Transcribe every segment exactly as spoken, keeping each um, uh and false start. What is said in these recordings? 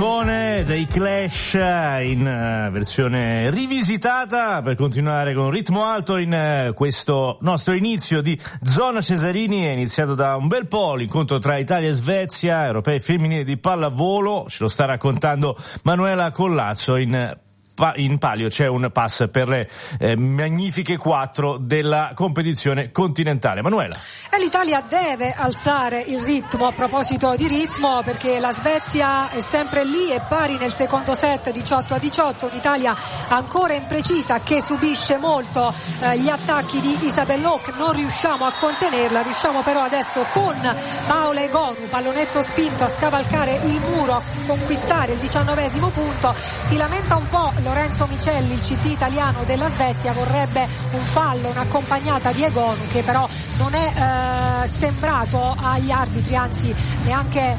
Morricone dei Clash in uh, versione rivisitata per continuare con ritmo alto in uh, questo nostro inizio di Zona Cesarini. È iniziato da un bel po' l'incontro tra Italia e Svezia, europei femminili di pallavolo, ce lo sta raccontando Manuela Collazzo. In in palio c'è un pass per le eh, magnifiche quattro della competizione continentale. Manuela. E l'Italia deve alzare il ritmo, a proposito di ritmo, perché la Svezia è sempre lì, è pari nel secondo set diciotto a diciotto, un'Italia ancora imprecisa che subisce molto eh, gli attacchi di Isabelle Haug, non riusciamo a contenerla, riusciamo però adesso con Paola Egonu, pallonetto spinto, a scavalcare il muro, a conquistare il diciannovesimo punto. Si lamenta un po' Lorenzo Micelli, il C T italiano della Svezia, vorrebbe un fallo, un'accompagnata di Egonu, che però non è eh, sembrato agli arbitri, anzi neanche eh,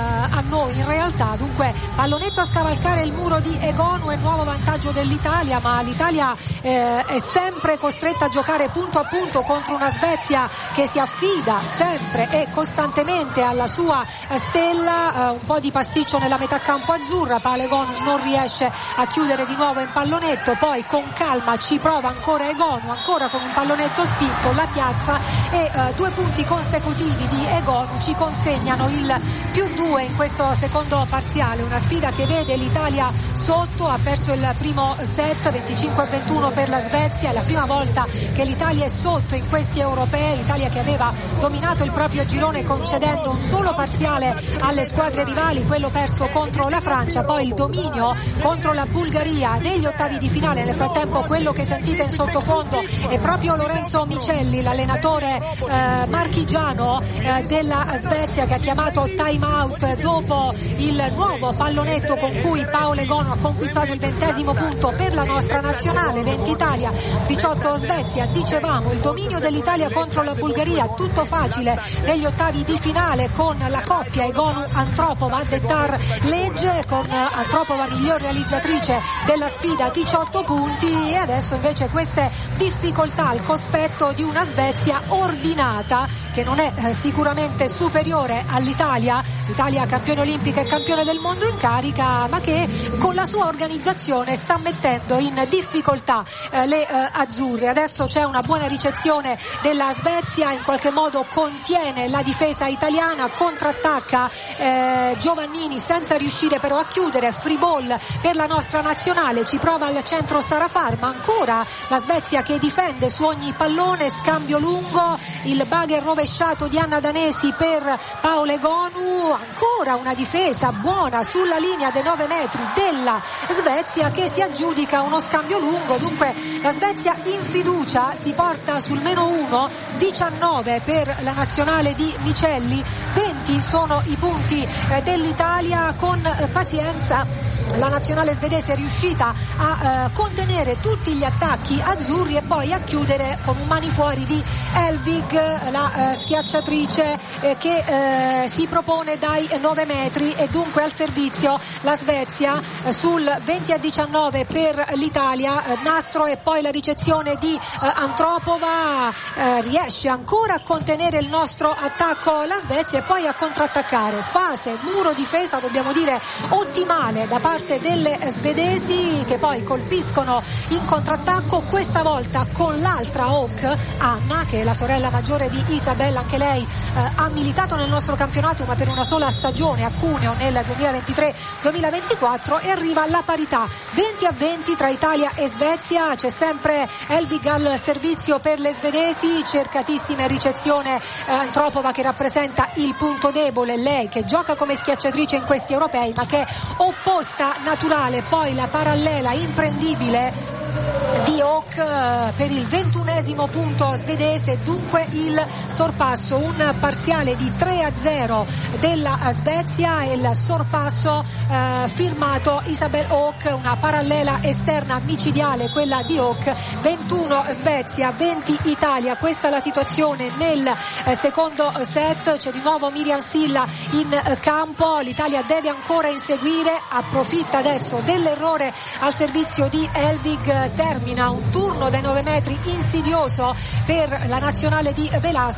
a noi in realtà. Dunque pallonetto a scavalcare il muro di Egonu e nuovo vantaggio dell'Italia, ma l'Italia eh, è sempre costretta a giocare punto a punto contro una Svezia che si affida sempre e costantemente alla sua eh, stella. Eh, un po' di pasticcio nella metà campo azzurra, Paola Egonu non riesce a chiudere di nuovo in pallonetto, poi con calma ci prova ancora Egonu, ancora con un pallonetto spinto, la piazza e eh, due punti consecutivi di Egonu ci consegnano il più due in questo secondo parziale. Una sfida che vede l'Italia sotto, ha perso il primo set venticinque a ventuno per la Svezia, è la prima volta che l'Italia è sotto in questi europei, l'Italia che aveva dominato il proprio girone concedendo un solo parziale alle squadre rivali, quello perso contro la Francia, poi il dominio contro la Bulgaria negli ottavi di finale. Nel frattempo quello che sentite in sottofondo è proprio Lorenzo Micelli, l'allenatore eh, marchigiano eh, della Svezia, che ha chiamato time out dopo il nuovo pallonetto con cui Paola Egonu ha conquistato il ventesimo punto per la nostra nazionale. Venti Italia, diciotto Svezia. Dicevamo il dominio dell'Italia contro la Bulgaria, tutto facile negli ottavi di finale con la coppia Egonu-Antropova a dettar legge, con Antropova miglior realizzatrice della sfida, diciotto punti, e adesso invece queste difficoltà al cospetto di una Svezia ordinata che non è eh, sicuramente superiore all'Italia, l'Italia campione olimpica e campione del mondo in carica, ma che con la sua organizzazione sta mettendo in difficoltà eh, le eh, azzurre. Adesso c'è una buona ricezione della Svezia, in qualche modo contiene la difesa italiana, contrattacca eh, Giovannini senza riuscire però a chiudere, free ball per la nostra nazionale, ci prova al centro Sarafar, ma ancora la Svezia che difende su ogni pallone, scambio lungo, il bugger rovesciato di Anna Danesi per Paola Egonu, ancora una difesa buona sulla linea dei nove metri della Svezia che si aggiudica uno scambio lungo. Dunque la Svezia in fiducia si porta sul meno uno, diciannove per la nazionale di Micelli, venti sono i punti eh, dell'Italia. Con eh, pazienza la nazionale svedese è riuscita a eh, contenere tutti gli attacchi azzurri e poi a chiudere con un mani fuori di Elvig, la eh, schiacciatrice eh, che eh, si propone dai nove metri, e dunque al servizio la Svezia eh, sul venti a diciannove per l'Italia. eh, nastro e poi la ricezione di eh, Antropova, eh, riesce ancora a contenere il nostro attacco la Svezia e poi a contrattaccare. Fase muro difesa, dobbiamo dire ottimale da parte delle svedesi, che poi colpiscono in contrattacco, questa volta con l'altra Haug, Anna, che è la sorella maggiore di Isabelle, anche lei eh, ha militato nel nostro campionato ma per una sola stagione a Cuneo nel duemilaventitré duemilaventiquattro, e arriva alla parità venti a venti tra Italia e Svezia. C'è sempre Elvig al servizio per le svedesi, cercatissima ricezione eh, Antropova che rappresenta il punto debole, lei che gioca come schiacciatrice in questi europei ma che è opposta naturale. Poi la parallela imprendibile di Haug per il ventunesimo punto svedese, dunque il sorpasso, un parziale di tre a zero della Svezia e il sorpasso eh, firmato Isabelle Haug, una parallela esterna micidiale quella di Haug. ventuno Svezia, venti Italia, questa è la situazione nel eh, secondo set. C'è di nuovo Miriam Silla in eh, campo, l'Italia deve ancora inseguire, approfitta adesso dell'errore al servizio di Elvig, termina un turno dai nove metri insidioso per la nazionale di Velasco.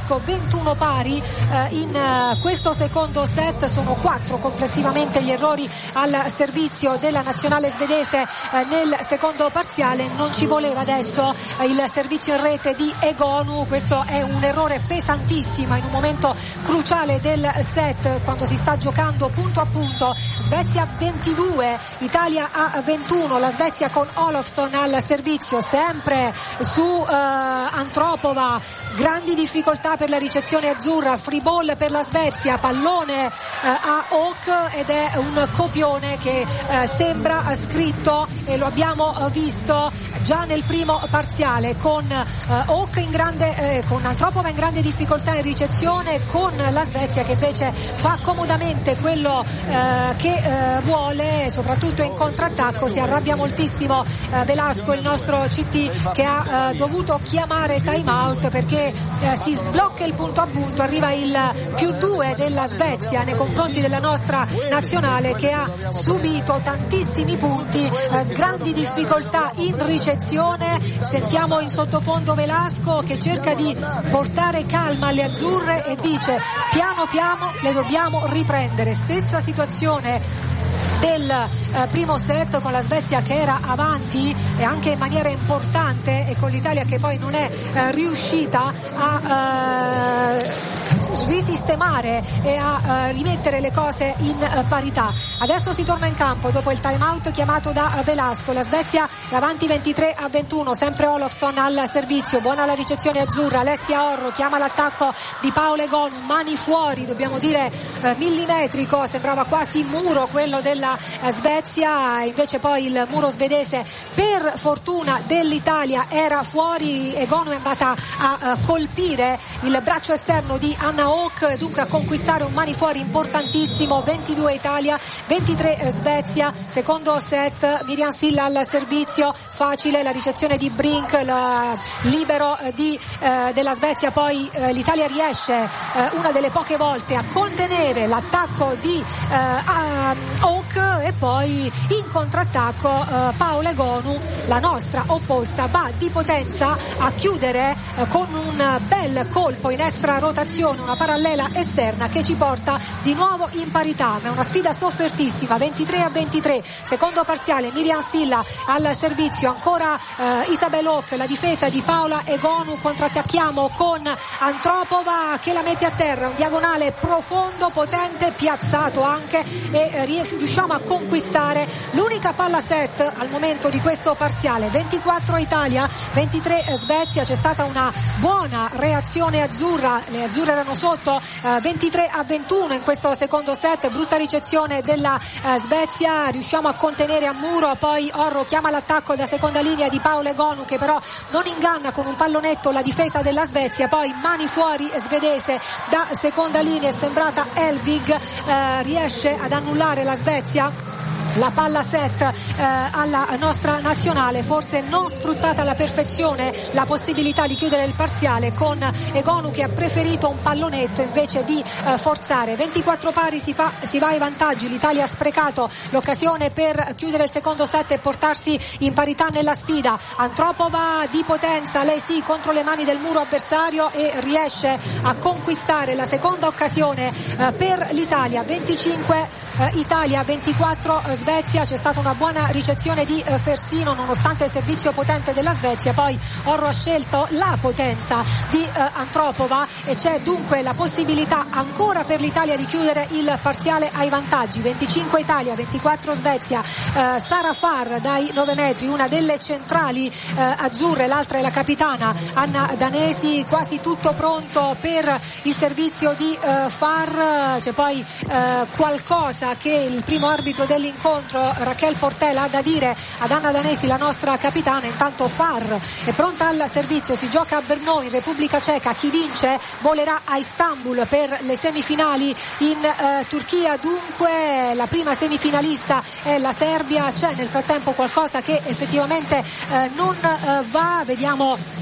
Velasco, ventuno pari eh, in eh, questo secondo set. Sono quattro complessivamente gli errori al servizio della nazionale svedese eh, nel secondo parziale. Non ci voleva adesso eh, il servizio in rete di Egonu, questo è un errore pesantissimo in un momento cruciale del set, quando si sta giocando punto a punto. Svezia ventidue, Italia a ventuno, la Svezia con Olofsson al servizio, sempre su eh, Antropova, grandi difficoltà per la ricezione azzurra, free ball per la Svezia, pallone eh, a Hawk ed è un copione che eh, sembra scritto, e lo abbiamo eh, visto già nel primo parziale, con eh, Hawk in grande, eh, con Antropova in grande difficoltà in ricezione, con la Svezia che invece fa comodamente quello eh, che eh, vuole, soprattutto in contrattacco. Si arrabbia moltissimo eh, Velasco, il nostro C T, che ha eh, dovuto chiamare time out perché eh, si sblocca il punto a punto, arriva il più due della Svezia nei confronti della nostra nazionale, che ha subito tantissimi punti, eh, grandi difficoltà in ricezione. Sentiamo in sottofondo Velasco che cerca di portare calma alle azzurre e dice: piano piano le dobbiamo riprendere. Stessa situazione del eh, primo set, con la Svezia che era avanti e anche in maniera importante, e con l'Italia che poi non è eh, riuscita a eh, risistemare e a uh, rimettere le cose in uh, parità. Adesso si torna in campo dopo il time out chiamato da uh, Velasco. La Svezia è avanti ventitré a ventuno, sempre Olofsson al servizio, buona la ricezione azzurra. Alessia Orro chiama l'attacco di Paolo Egonu, mani fuori, dobbiamo dire uh, millimetrico, sembrava quasi muro quello della uh, Svezia, invece poi il muro svedese per fortuna dell'Italia era fuori. Egonu è andata a uh, colpire il braccio esterno di Anna Hawk, dunque a conquistare un mani fuori importantissimo. Ventidue Italia, ventitré Svezia. Secondo set, Miriam Silla al servizio, facile la ricezione di Brink, il libero di, eh, della Svezia. Poi eh, l'Italia riesce eh, una delle poche volte a contenere l'attacco di eh, Hawk, e poi in contrattacco eh, Paola Egonu, la nostra opposta, va di potenza a chiudere eh, con un bel colpo in extra rotazione, una parallela esterna che ci porta di nuovo in parità. Ma è una sfida soffertissima. Ventitré a ventitré, secondo parziale, Miriam Silla al servizio, ancora eh, Isabel Hawk, la difesa di Paola Egonu. Contrattacchiamo con Antropova che la mette a terra, un diagonale profondo, potente, piazzato anche, e eh, riusciamo a conquistare l'unica palla set al momento di questo parziale. ventiquattro Italia, ventitré Svezia. C'è stata una buona reazione azzurra, le azzurre erano sotto eh, ventitré a ventuno in questo secondo set. Brutta ricezione della eh, Svezia, riusciamo a contenere a muro, poi Orro chiama l'attacco da seconda linea di Paolo Egonu, che però non inganna con un pallonetto la difesa della Svezia. Poi mani fuori svedese da seconda linea, è sembrata Elvig, eh, riesce ad annullare la Svezia la palla set eh, alla nostra nazionale. Forse non sfruttata alla perfezione la possibilità di chiudere il parziale, con Egonu che ha preferito un pallonetto invece di eh, forzare. ventiquattro pari, si, fa, si va ai vantaggi. L'Italia ha sprecato l'occasione per chiudere il secondo set e portarsi in parità nella sfida. Antropova di potenza, lei sì, contro le mani del muro avversario, e riesce a conquistare la seconda occasione eh, per l'Italia. venticinque eh, Italia, ventiquattro Svezia. C'è stata una buona ricezione di eh, Fersino nonostante il servizio potente della Svezia. Poi Orro ha scelto la potenza di eh, Antropova, e c'è dunque la possibilità ancora per l'Italia di chiudere il parziale ai vantaggi. venticinque Italia, ventiquattro Svezia. eh, Sara Farr dai nove metri, una delle centrali eh, azzurre, l'altra è la capitana Anna Danesi. Quasi tutto pronto per il servizio di eh, Farr. C'è poi eh, qualcosa che il primo arbitro dell'incontro, Raquel Portela, ha da dire ad Anna Danesi, la nostra capitana. Intanto Farr è pronta al servizio, si gioca a Brno in Repubblica Ceca. Chi vince volerà a Istanbul per le semifinali in eh, Turchia. Dunque la prima semifinalista è la Serbia. C'è nel frattempo qualcosa che effettivamente eh, non eh, va, vediamo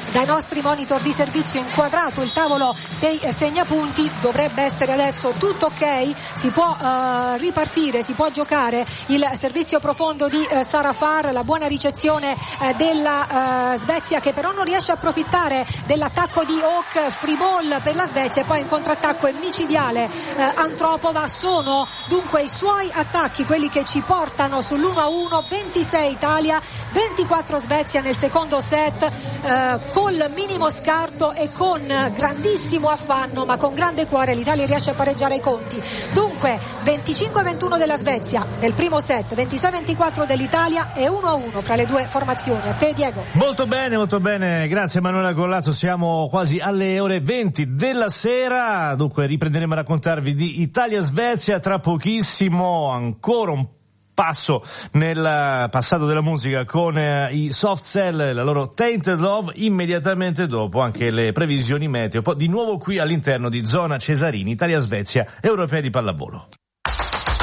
dai nostri monitor di servizio inquadrato il tavolo dei segnapunti. Dovrebbe essere adesso tutto ok, si può uh, ripartire, si può giocare. Il servizio profondo di uh, Sara Farr, la buona ricezione uh, della uh, Svezia, che però non riesce a approfittare dell'attacco di Hawk. Free ball per la Svezia e poi in contrattacco è micidiale uh, Antropova. Sono dunque i suoi attacchi quelli che ci portano sull'uno a uno. Ventisei Italia, ventiquattro Svezia nel secondo set, uh, col minimo scarto e con grandissimo affanno ma con grande cuore l'Italia riesce a pareggiare i conti. Dunque venticinque a ventuno della Svezia nel primo set, ventisei a ventiquattro dell'Italia e uno a uno fra le due formazioni. A te Diego. Molto bene, molto bene, grazie Manuela Gollazzo. Siamo quasi alle ore venti della sera, dunque riprenderemo a raccontarvi di Italia-Svezia tra pochissimo. Ancora un passo nel passato della musica con eh, i Soft Cell, la loro Tainted Love, immediatamente dopo anche le previsioni meteo. Poi di nuovo qui all'interno di Zona Cesarini, Italia-Svezia, Europei di pallavolo.